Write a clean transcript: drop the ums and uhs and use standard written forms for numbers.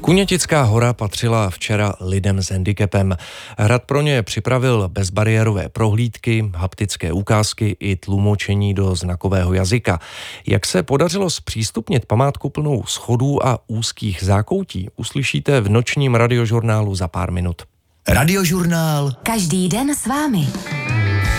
Kunětická hora patřila včera lidem s handicapem. Hrad pro ně připravil bezbariérové prohlídky, haptické ukázky i tlumočení do znakového jazyka. Jak se podařilo zpřístupnit památku plnou schodů a úzkých zákoutí, uslyšíte v nočním radiožurnálu za pár minut. Radiožurnál. Každý den s vámi.